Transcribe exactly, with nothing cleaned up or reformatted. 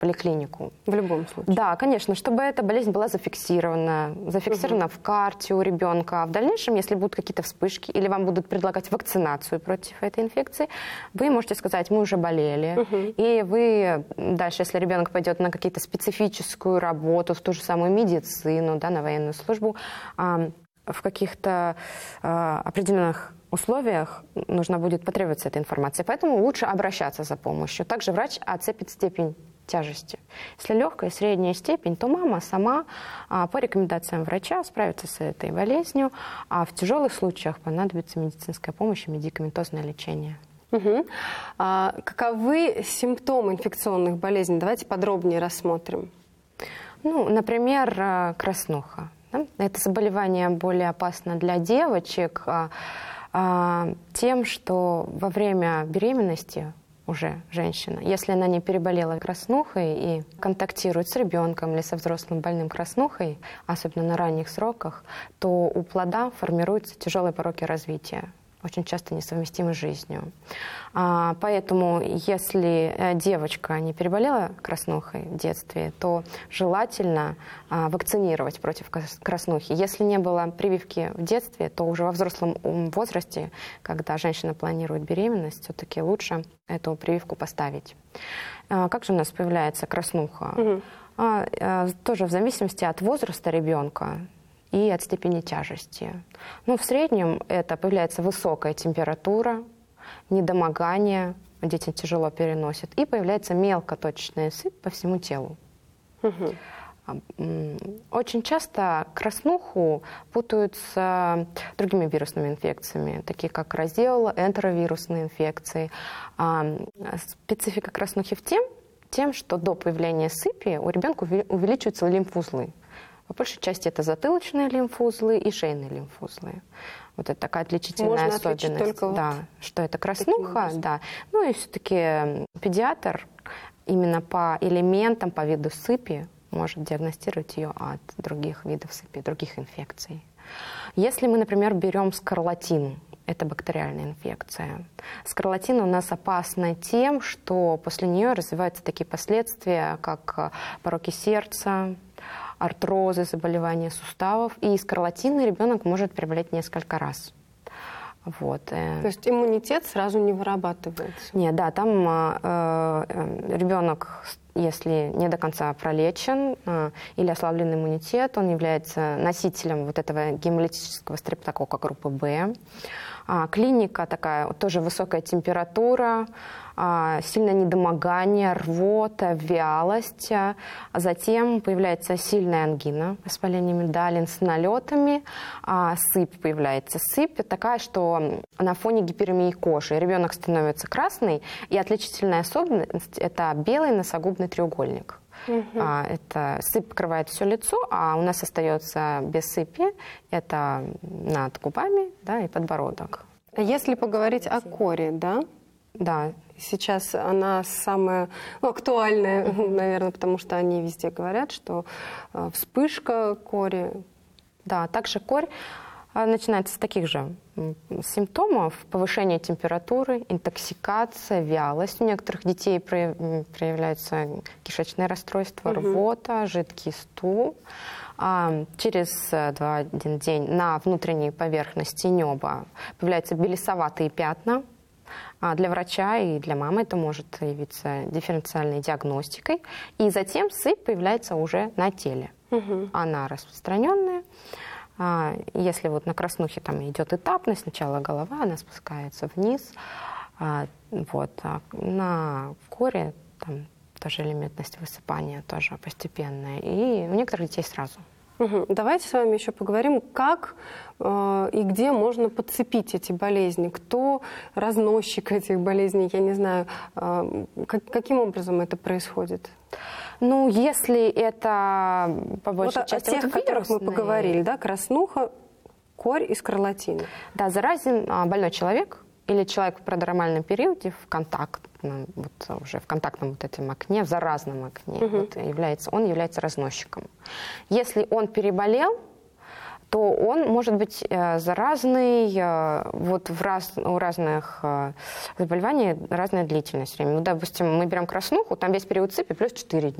поликлинику. В любом случае. Да, конечно, чтобы эта болезнь была зафиксирована, зафиксирована угу. в карте у ребенка. А в дальнейшем, если будут какие-то вспышки или вам будут предлагать вакцинацию против этой инфекции, вы можете сказать, мы уже болели. Угу. И вы дальше, если ребенок пойдет на какие-то специфическую работу, в ту же самую медицину, да, на военную службу, в каких-то определенных условиях нужно будет потребоваться эта информация. Поэтому лучше обращаться за помощью. Также врач оцепит степень тяжести. Если легкая, средняя степень, то мама сама а, по рекомендациям врача справится с этой болезнью, а в тяжелых случаях понадобится медицинская помощь и медикаментозное лечение. Угу. А каковы симптомы инфекционных болезней? Давайте подробнее рассмотрим. Ну, например, краснуха. Да? Это заболевание более опасно для девочек а, а, тем, что во время беременности уже женщина, если она не переболела краснухой и контактирует с ребенком или со взрослым больным краснухой, особенно на ранних сроках, то у плода формируются тяжелые пороки развития, очень часто несовместимы с жизнью. А, поэтому, если девочка не переболела краснухой в детстве, то желательно а, вакцинировать против краснухи. Если не было прививки в детстве, то уже во взрослом возрасте, когда женщина планирует беременность, все-таки лучше эту прививку поставить. А, как же у нас появляется краснуха? Угу. А, а, тоже в зависимости от возраста ребенка и от степени тяжести. Ну, в среднем это появляется высокая температура, недомогание, дети тяжело переносят, и появляется мелкоточечная сыпь по всему телу. Угу. Очень часто краснуху путают с другими вирусными инфекциями, такие как розеола, энтеровирусные инфекции. Специфика краснухи в тем, тем, что до появления сыпи у ребенка увеличиваются лимфузлы. По большей части это затылочные лимфузлы и шейные лимфузлы. Вот это такая отличительная Можно особенность. Только да, вот что это краснуха, да. Ну и все-таки педиатр именно по элементам, по виду сыпи может диагностировать ее от других видов сыпи, других инфекций. Если мы, например, берем скарлатину, это бактериальная инфекция. Скарлатина у нас опасна тем, что после нее развиваются такие последствия, как пороки сердца, артрозы, заболевания суставов. И скарлатиной ребенок может переболеть несколько раз. Вот. То есть иммунитет сразу не вырабатывается? Нет, да, там э, ребенок, если не до конца пролечен э, или ослаблен иммунитет, он является носителем вот этого гемолитического стрептокока группы Б. А, клиника такая, тоже высокая температура, а, сильное недомогание, рвота, вялость. А затем появляется сильная ангина, воспаление миндалин с налетами, а, сыпь появляется. Сыпь такая, что на фоне гиперемии кожи ребенок становится красный, и отличительная особенность – это белый носогубный треугольник. Угу. А, это сыпь покрывает все лицо, а у нас остается без сыпи. Это над губами, да, и подбородок. Если поговорить о коре, да? Да. Сейчас она самая ну, актуальная, угу. наверное, потому что они везде говорят, что э, вспышка кори. Да, также корь начинается с таких же симптомов: повышение температуры, интоксикация, вялость. У некоторых детей проявляются кишечные расстройства, угу. рвота, жидкий стул. А через один день на внутренней поверхности неба появляются белесоватые пятна. А для врача и для мамы это может явиться дифференциальной диагностикой. И затем сыпь появляется уже на теле. Угу. Она распространенная. Если вот на краснухе там идет этапно, сначала голова, она спускается вниз, вот, а на коре там тоже элементность высыпания тоже постепенная, и у некоторых детей сразу. Угу. Давайте с вами еще поговорим, как э, и где можно подцепить эти болезни, кто разносчик этих болезней, я не знаю, э, как, каким образом это происходит? Ну, если это по большей вот части о тех, вот о которых мы поговорили, да, краснуха, корь и скарлатина. Да, заразен а, больной человек или человек в продромальном периоде в контактном, вот уже в контактном вот этом окне, в заразном окне, угу. вот, является, он является разносчиком. Если он переболел, то он может быть заразный, вот в раз, у разных заболеваний разная длительность времени. Ну, допустим, мы берем краснуху, там весь период сыпи плюс четыре дня.